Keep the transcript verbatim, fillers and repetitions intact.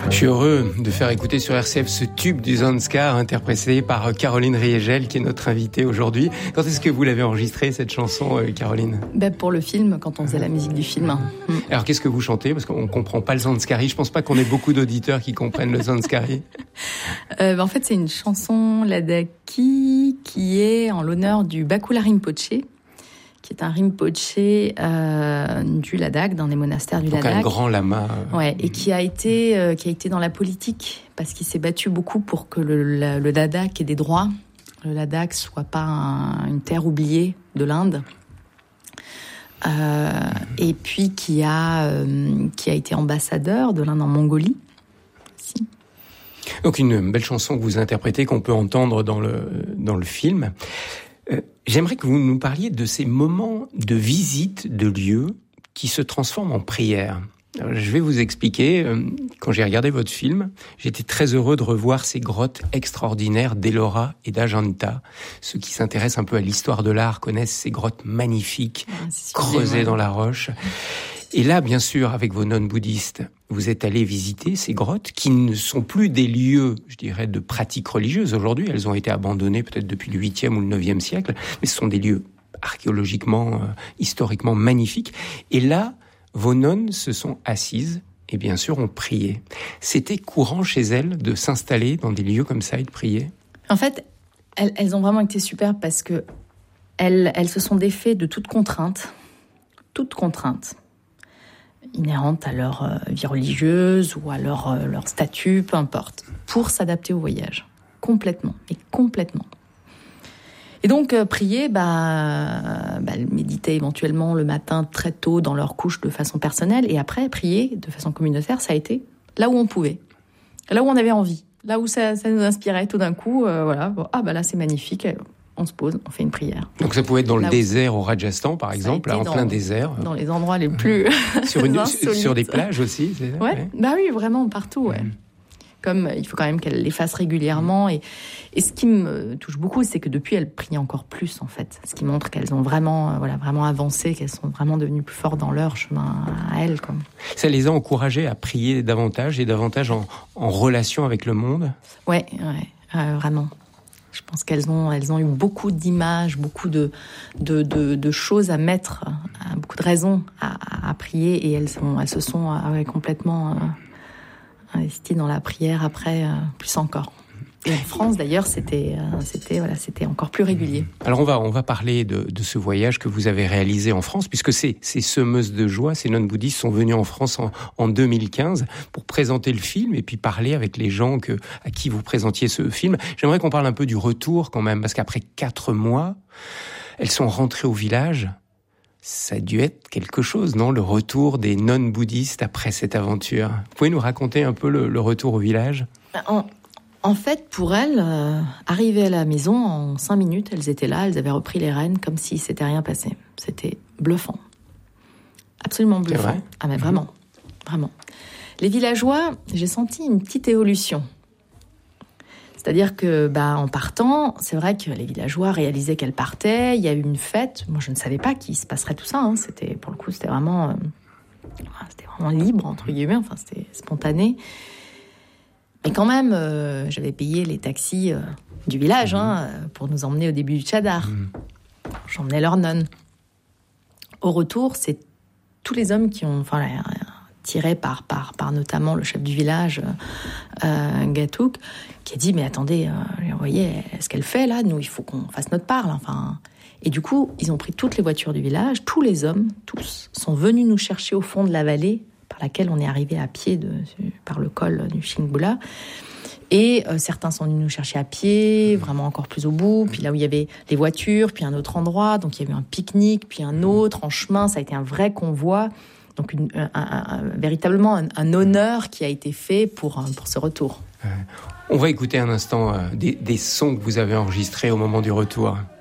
Je suis heureux de faire écouter sur R C F ce tube du Zanskar interprété par Caroline Riegel, qui est notre invitée aujourd'hui. Quand est-ce que vous l'avez enregistrée, cette chanson, Caroline ? Ben pour le film, quand on faisait la musique du film. Mmh. Alors qu'est-ce que vous chantez ? Parce qu'on ne comprend pas le Zanskari. Je ne pense pas qu'on ait beaucoup d'auditeurs qui comprennent le Zanskari. euh, ben en fait, c'est une chanson ladaki qui est en l'honneur du Bakula Rinpoche, qui est un Rinpoche euh, du Ladakh, dans les monastères du Donc Ladakh. un grand lama. Ouais, et qui a été euh, qui a été dans la politique parce qu'il s'est battu beaucoup pour que le, le, le Ladakh ait des droits. Le Ladakh soit pas un, une terre oubliée de l'Inde. Euh, et puis qui a euh, qui a été ambassadeur de l'Inde en Mongolie. Si. Donc une belle chanson que vous interprétez, qu'on peut entendre dans le dans le film. Euh, j'aimerais que vous nous parliez de ces moments de visite de lieux qui se transforment en prière. Alors, je vais vous expliquer. Euh, quand j'ai regardé votre film, j'étais très heureux de revoir ces grottes extraordinaires d'Ellora et d'Ajanta. Ceux qui s'intéressent un peu à l'histoire de l'art connaissent ces grottes magnifiques, ah, creusées dans la roche. Et là, bien sûr, avec vos nonnes bouddhistes, vous êtes allés visiter ces grottes qui ne sont plus des lieux, je dirais, de pratiques religieuses. Aujourd'hui, elles ont été abandonnées peut-être depuis le huitième ou le neuvième siècle, mais ce sont des lieux archéologiquement, euh, historiquement magnifiques. Et là, vos nonnes se sont assises et bien sûr ont prié. C'était courant chez elles de s'installer dans des lieux comme ça et de prier ? En fait, elles, elles ont vraiment été superbes parce que elles, elles se sont défait de toute contrainte, toute contrainte inhérente à leur euh, vie religieuse ou à leur, euh, leur statut, peu importe, pour s'adapter au voyage. Complètement, mais complètement. Et donc, euh, prier, bah, bah, méditer éventuellement le matin très tôt dans leur couche de façon personnelle, et après, prier de façon communautaire, ça a été là où on pouvait, là où on avait envie, là où ça, ça nous inspirait tout d'un coup, euh, voilà, bon, ah bah là c'est magnifique, on se pose, on fait une prière. Donc ça pouvait être dans là le désert au Rajasthan, par exemple, là, en dans, plein désert. Dans les endroits les plus sur, une, insolites. Sur des plages aussi, c'est ça ? Ouais, ouais, bah oui, vraiment, partout, ouais. Mmh. Comme il faut quand même qu'elle les fasse régulièrement. Et, et ce qui me touche beaucoup, c'est que depuis, elles prient encore plus, en fait. Ce qui montre qu'elles ont vraiment, euh, voilà, vraiment avancé, qu'elles sont vraiment devenues plus fortes dans leur chemin à elles. Comme. Ça les a encouragées à prier davantage et davantage en, en relation avec le monde ? Ouais, ouais, euh, vraiment. Je pense qu'elles ont, elles ont eu beaucoup d'images, beaucoup de, de, de, de choses à mettre, beaucoup de raisons à, à prier. Et elles, sont, elles se sont ah ouais, complètement... Euh, investi dans la prière après, euh, plus encore. Et en France, d'ailleurs, c'était, euh, c'était, voilà, c'était encore plus régulier. Alors, on va, on va parler de, de ce voyage que vous avez réalisé en France, puisque ces, ces semeuses de joie, ces nonnes bouddhistes sont venues en France en, en deux mille quinze pour présenter le film et puis parler avec les gens que, à qui vous présentiez ce film. J'aimerais qu'on parle un peu du retour quand même, parce qu'après quatre mois, elles sont rentrées au village. Ça a dû être quelque chose, non ? Le retour des nonnes bouddhistes après cette aventure. Vous pouvez nous raconter un peu le, le retour au village ? en, en fait, pour elles, euh, arrivées à la maison, en cinq minutes, elles étaient là, elles avaient repris les rênes comme si s'était rien passé. C'était bluffant. Absolument bluffant. C'est vrai ? Ah mais vraiment, mmh. vraiment. Les villageois, j'ai senti une petite évolution. C'est-à-dire que, bah, en partant, c'est vrai que les villageois réalisaient qu'elles partaient. Il y a eu une fête. Moi, je ne savais pas qu'il se passerait tout ça. Hein. C'était, pour le coup, c'était vraiment, euh, c'était vraiment libre entre guillemets. Enfin, c'était spontané. Mais quand même, euh, j'avais payé les taxis euh, du village mmh. hein, pour nous emmener au début du Tchadar. Mmh. J'emmenais leurs nonnes. Au retour, c'est tous les hommes qui ont, enfin, tiré par, par, par notamment le chef du village, euh, Gatouk, qui a dit, mais attendez, euh, vous voyez, ce qu'elle fait là, nous, il faut qu'on fasse notre part. Là, enfin. Et du coup, ils ont pris toutes les voitures du village, tous les hommes, tous, sont venus nous chercher au fond de la vallée, par laquelle on est arrivé à pied de, par le col du Shingbula. Et euh, certains sont venus nous chercher à pied, vraiment encore plus au bout, puis là où il y avait les voitures, puis un autre endroit, donc il y a eu un pique-nique, puis un autre en chemin, ça a été un vrai convoi. Donc une, un, un, un, véritablement un, un honneur qui a été fait pour, pour ce retour. Euh, on va écouter un instant euh, des, des sons que vous avez enregistrés au moment du retour.